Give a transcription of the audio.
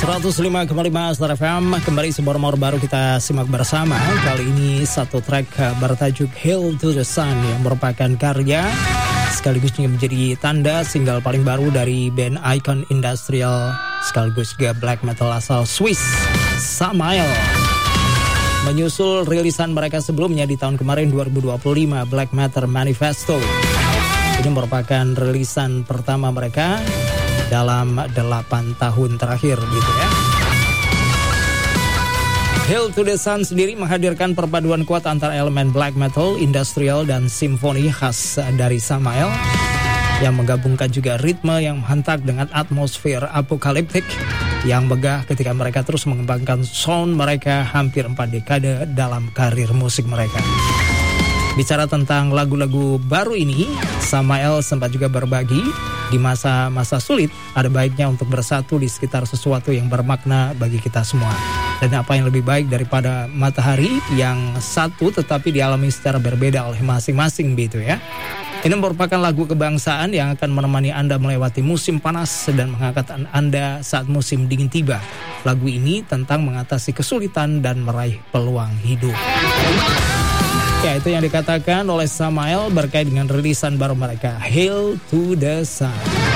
105,5 Star FM. Kembali sebuah nomor baru kita simak bersama. Kali ini satu track bertajuk Hail to the Sun yang merupakan karya sekaligus juga menjadi tanda single paling baru dari band icon industrial sekaligus juga black metal asal Swiss, Samael. Menyusul rilisan mereka sebelumnya di tahun kemarin 2025, Black Matter Manifesto. Ini merupakan rilisan pertama mereka dalam 8 tahun terakhir gitu ya. Hail to the Sun sendiri menghadirkan perpaduan kuat antara elemen black metal, industrial, dan simfoni khas dari Samael yang menggabungkan juga ritme yang menghentak dengan atmosfer apokaliptik yang megah ketika mereka terus mengembangkan sound mereka hampir 4 dekade dalam karir musik mereka. Bicara tentang lagu-lagu baru ini, Samael sempat juga berbagi di masa-masa sulit ada baiknya untuk bersatu di sekitar sesuatu yang bermakna bagi kita semua. Dan apa yang lebih baik daripada matahari yang satu tetapi dialami secara berbeda oleh masing-masing gitu ya. Ini merupakan lagu kebangsaan yang akan menemani Anda melewati musim panas dan mengangkat Anda saat musim dingin tiba. Lagu ini tentang mengatasi kesulitan dan meraih peluang hidup. Ya, itu yang dikatakan oleh Samael berkait dengan rilisan baru mereka, Hail to the Sun.